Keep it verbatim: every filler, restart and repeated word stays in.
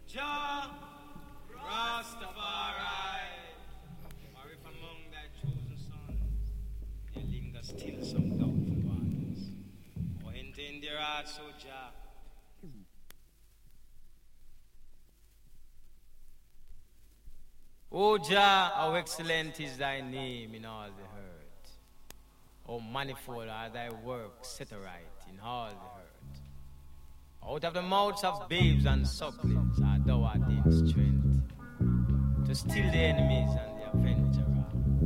Jah Rastafari. Or if among thy chosen sons there linger still some doubtful ones, or enter in their hearts, O Jah. O Jah, how excellent is thy name in all the earth. O manifold are thy works set aright in all the earth. Out of the mouths of babes and sucklings art thou ordained strength to still the enemies and the avenger